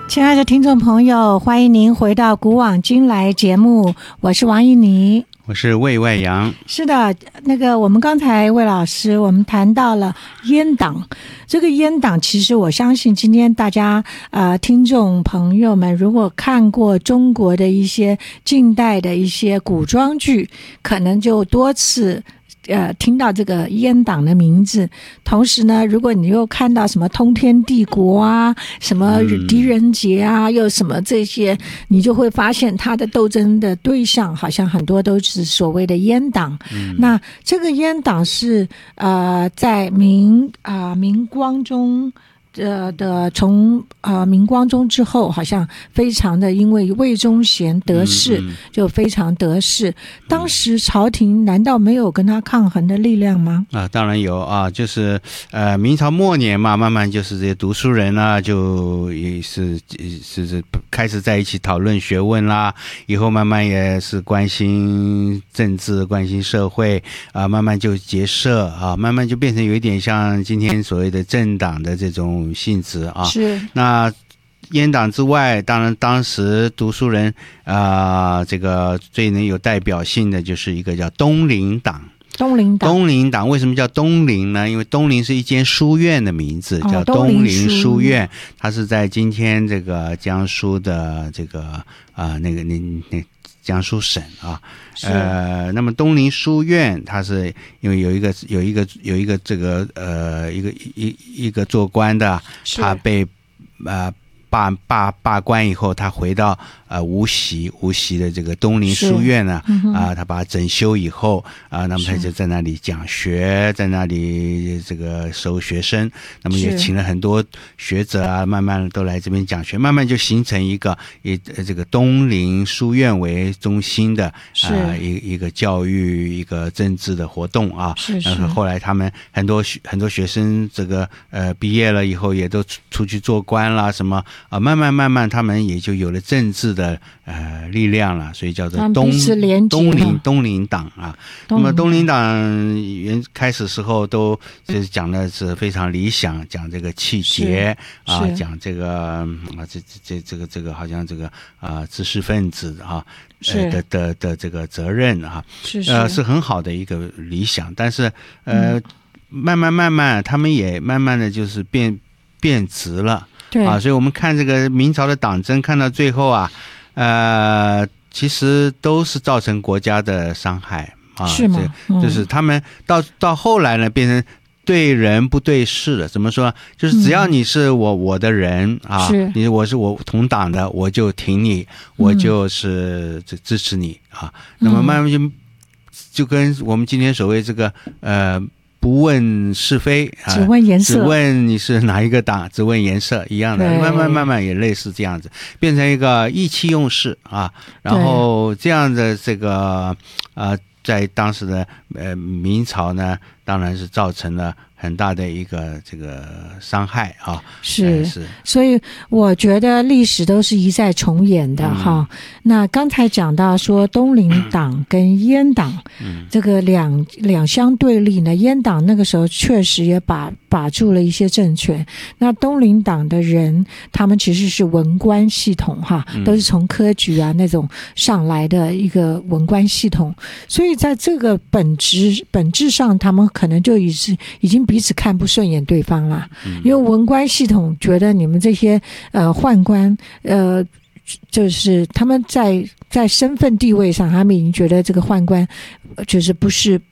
亲爱的听众朋友，欢迎您回到古往今来节目，我是王怡妮， 我是魏外阳。 是的，我们刚才魏老师我们谈到了阉党，这个阉党其实我相信今天大家听众朋友们如果看过中国的一些近代的一些古装剧，可能就多次听到这个阉党的名字。同时呢，如果你又看到什么通天帝国啊，什么狄仁杰啊，又什么这些，你就会发现他的斗争的对象好像很多都是所谓的阉党。那这个阉党是在明光宗从明光宗之后，好像非常的，因为魏忠贤得势，就非常得势。当时朝廷难道没有跟他抗衡的力量吗？ 当然有啊，就是明朝末年嘛，慢慢就是这些读书人啊，就也是开始在一起讨论学问啦，以后慢慢也是关心政治、关心社会慢慢就结社慢慢就变成有一点像今天所谓的政党的这种性质啊。 是。 那阉党之外，当然当时读书人这个最能有代表性的就是一个叫东林党。东林党为什么叫东林呢？因为东林是一间书院的名字，叫东林书院，它是在今天这个江苏的这个江苏省啊。那么东林书院，它是因为有一个这个一个做官的，他被罢官以后，他回到无锡的这个东林书院呢，他把它整修以后那么他就在那里讲学，在那里这个收学生，那么也请了很多学者慢慢都来这边讲学，慢慢就形成一个这个东林书院为中心的一个教育、一个政治的活动啊。然后后来他们很多学生这个毕业了以后也都出去做官啦什么。慢慢他们也就有了政治的力量了，所以叫做东林党啊。那么东林党开始时候都就是讲的是非常理想，讲这个气节讲这个这个好像这个知识分子的这个责任是很好的一个理想，但是慢慢他们也慢慢的就是变质了。对所以我们看这个明朝的党争，看到最后其实都是造成国家的伤害是吗？ 就是他们到后来呢，变成对人不对事了。怎么说？就是只要你是我的人我是我同党的，我就挺你，我就是支持你那么慢慢就跟我们今天所谓这个不问是非只问颜色， 只问你是哪一个党，只问颜色一样的，慢慢也类似这样子，变成一个意气用事然后这样的这个在当时的明朝呢，当然是造成了很大的一个这个伤害是， 所以我觉得历史都是一再重演的那刚才讲到说东林党跟阉党这个两相对立呢，阉党那个时候确实也把住了一些政权，那东林党的人他们其实是文官系统都是从科举那种上来的一个文官系统，所以在这个本质上他们可能就已经彼此看不顺眼对方啦因为文官系统觉得你们这些宦官就是他们在身份地位上，他们已经觉得这个宦官就是不是